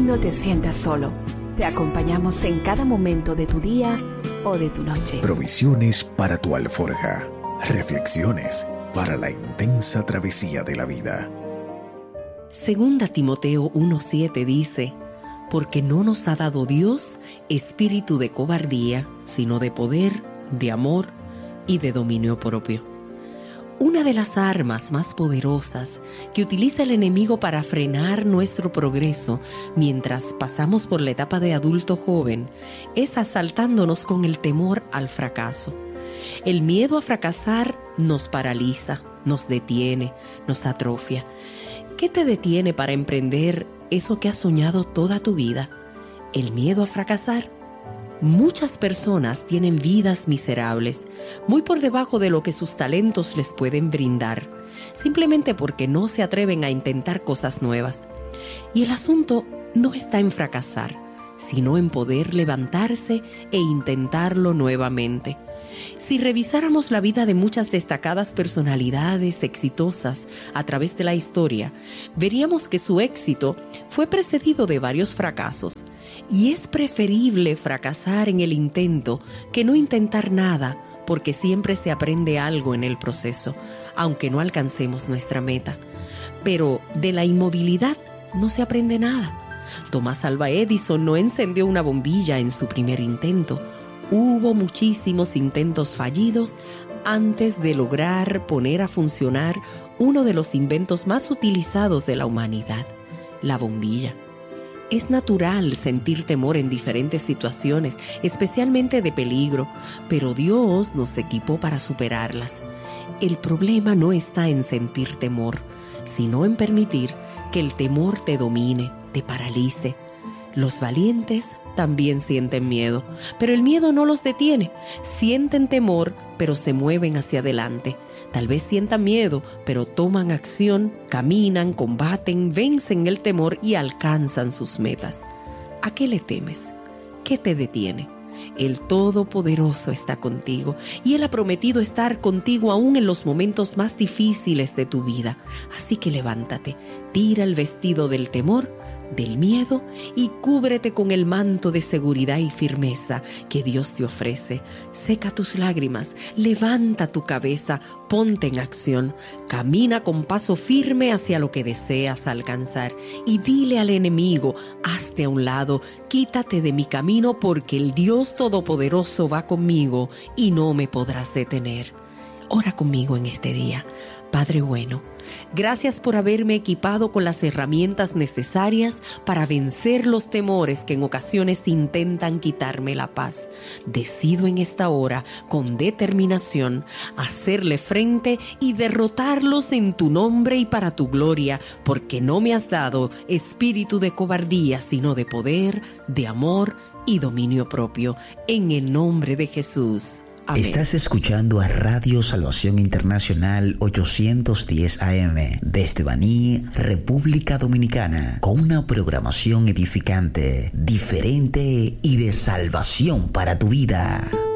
No te sientas solo. Te acompañamos en cada momento de tu día o de tu noche. Provisiones para tu alforja. Reflexiones para la intensa travesía de la vida. Segunda Timoteo 1:7 dice: porque no nos ha dado Dios espíritu de cobardía, sino de poder, de amor y de dominio propio. Una de las armas más poderosas que utiliza el enemigo para frenar nuestro progreso mientras pasamos por la etapa de adulto joven es asaltándonos con el temor al fracaso. El miedo a fracasar nos paraliza, nos detiene, nos atrofia. ¿Qué te detiene para emprender eso que has soñado toda tu vida? ¿El miedo a fracasar? Muchas personas tienen vidas miserables, muy por debajo de lo que sus talentos les pueden brindar, simplemente porque no se atreven a intentar cosas nuevas. Y el asunto no está en fracasar, sino en poder levantarse e intentarlo nuevamente. Si revisáramos la vida de muchas destacadas personalidades exitosas a través de la historia, veríamos que su éxito fue precedido de varios fracasos. Y es preferible fracasar en el intento que no intentar nada, porque siempre se aprende algo en el proceso, aunque no alcancemos nuestra meta. Pero de la inmovilidad no se aprende nada. Thomas Alva Edison no encendió una bombilla en su primer intento. Hubo muchísimos intentos fallidos antes de lograr poner a funcionar uno de los inventos más utilizados de la humanidad, la bombilla. Es natural sentir temor en diferentes situaciones, especialmente de peligro, pero Dios nos equipó para superarlas. El problema no está en sentir temor, sino en permitir que el temor te domine, te paralice. Los valientes también sienten miedo, pero el miedo no los detiene. Sienten temor, pero se mueven hacia adelante. Tal vez sientan miedo, pero toman acción, caminan, combaten, vencen el temor y alcanzan sus metas. ¿A qué le temes? ¿Qué te detiene? El Todopoderoso está contigo y Él ha prometido estar contigo aún en los momentos más difíciles de tu vida. Así que levántate, tira el vestido del temor, del miedo y cúbrete con el manto de seguridad y firmeza que Dios te ofrece. Seca tus lágrimas, levanta tu cabeza, ponte en acción, camina con paso firme hacia lo que deseas alcanzar y dile al enemigo: hazte a un lado, quítate de mi camino porque el Dios Todopoderoso va conmigo y no me podrás detener. Ora conmigo en este día. Padre bueno, gracias por haberme equipado con las herramientas necesarias para vencer los temores que en ocasiones intentan quitarme la paz. Decido en esta hora, con determinación, hacerle frente y derrotarlos en tu nombre y para tu gloria, porque no me has dado espíritu de cobardía, sino de poder, de amor y dominio propio. En el nombre de Jesús. Amén. Estás escuchando a Radio Salvación Internacional 810 AM desde Baní, República Dominicana, con una programación edificante, diferente y de salvación para tu vida.